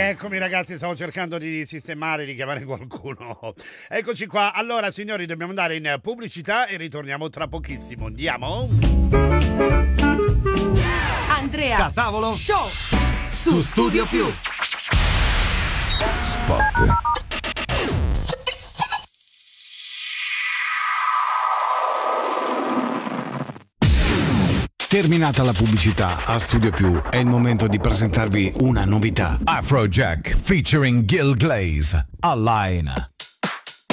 Eccomi ragazzi, stavo cercando di sistemare, di chiamare qualcuno. Eccoci qua. Allora signori, dobbiamo andare in pubblicità e ritorniamo tra pochissimo. Andiamo. Andrea Catavolo Show su Studio Più. Spot. Terminata la pubblicità, a Studio Più è il momento di presentarvi una novità. Afrojack featuring Gil Glaze, Online.